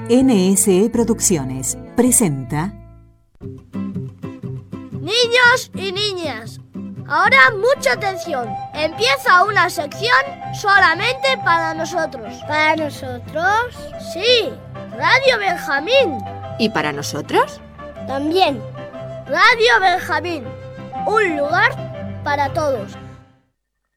NSE Producciones presenta... Niños y niñas, ahora mucha atención. Empieza una sección solamente para nosotros. ¿Para nosotros? Sí, Radio Benjamín. ¿Y para nosotros? También. Radio Benjamín, un lugar para todos.